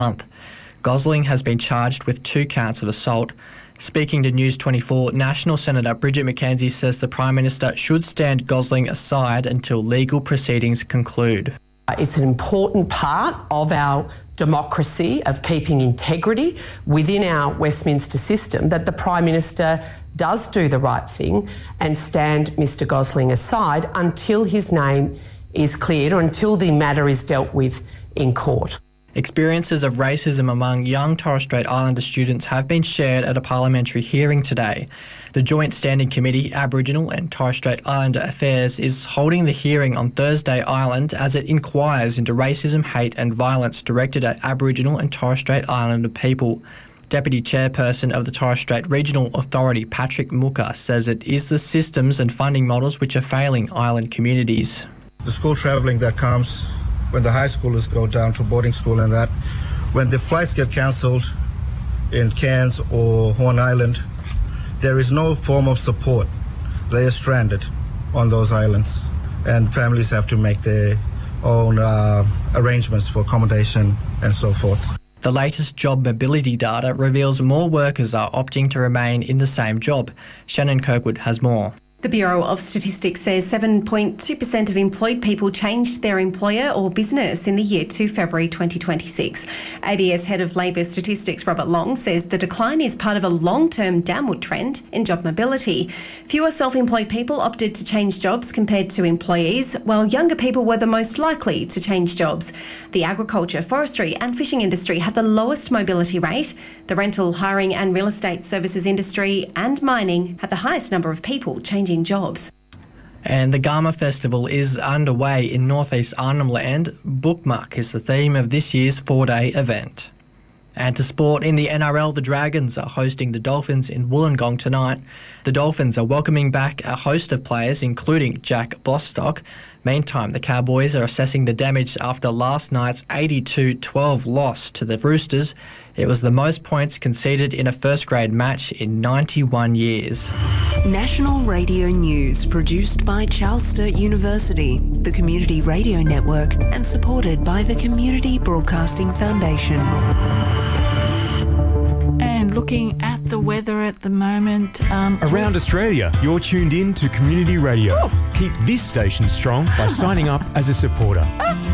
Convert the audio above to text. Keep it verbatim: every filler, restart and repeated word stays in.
month. Gosling has been charged with two counts of assault. Speaking to News twenty-four, National Senator Bridget McKenzie says the Prime Minister should stand Gosling aside until legal proceedings conclude. It's an important part of our democracy, of keeping integrity within our Westminster system, that the Prime Minister does do the right thing and stand Mr Gosling aside until his name is cleared or until the matter is dealt with in court. Experiences of racism among young Torres Strait Islander students have been shared at a parliamentary hearing today. The Joint Standing Committee, Aboriginal and Torres Strait Islander Affairs, is holding the hearing on Thursday Island as it inquires into racism, hate and violence directed at Aboriginal and Torres Strait Islander people. Deputy Chairperson of the Torres Strait Regional Authority, Patrick Mooka, says it is the systems and funding models which are failing island communities. The school travelling that comes when the high schoolers go down to boarding school and that, when the flights get cancelled in Cairns or Horn Island, there is no form of support. They are stranded on those islands and families have to make their own uh, arrangements for accommodation and so forth. The latest job mobility data reveals more workers are opting to remain in the same job. Shannon Kirkwood has more. The Bureau of Statistics says seven point two percent of employed people changed their employer or business in the year to February twenty twenty-six. A B S Head of Labor Statistics Robert Long says the decline is part of a long-term downward trend in job mobility. Fewer self-employed people opted to change jobs compared to employees, while younger people were the most likely to change jobs. The agriculture, forestry and fishing industry had the lowest mobility rate. The rental, hiring and real estate services industry and mining had the highest number of people changing jobs. And the Garma Festival is underway in northeast Arnhem Land. Bookmark is the theme of this year's four-day event. And to sport, in the N R L, the Dragons are hosting the Dolphins in Wollongong tonight. The Dolphins are welcoming back a host of players, including Jack Bostock. Meantime, the Cowboys are assessing the damage after last night's eighty-two twelve loss to the Roosters. It was the most points conceded in a first-grade match in ninety-one years. National Radio News, produced by Charles Sturt University, the Community Radio Network, and supported by the Community Broadcasting Foundation. And looking at the weather at the moment. Um, Around Australia, you're tuned in to Community Radio. Oh. Keep this station strong by signing up as a supporter.